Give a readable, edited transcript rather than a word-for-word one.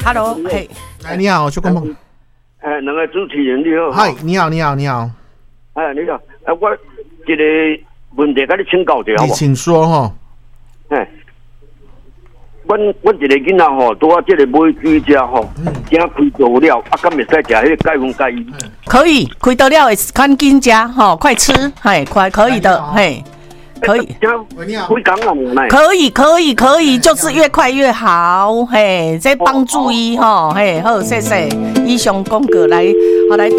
，Hello， 嘿， 哎，你好，邱公公。 两个主持人你好。 嗨，你好，你好，你好。 哎，你好，我一个问题跟你请教一下好不好？ 你请说哈。 哎，阮一个囡仔吼，拄啊，这个买居家吼，惊开刀了，敢袂使食迄个钙粉钙鱼？ 可以，开得了，赶紧吃，吼，快吃，嘿，快可以的，嘿。可以，可以，就是越快越好，嘿，这帮助伊吼，嘿，好，谢谢，以上讲过来，好来。